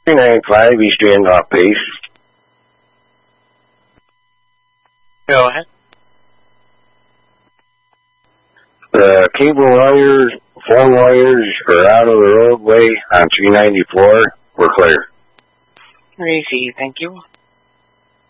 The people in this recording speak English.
395 East End off base. Go ahead. The cable wires, phone wires are out of the roadway on 394. We're clear. Receive, thank you.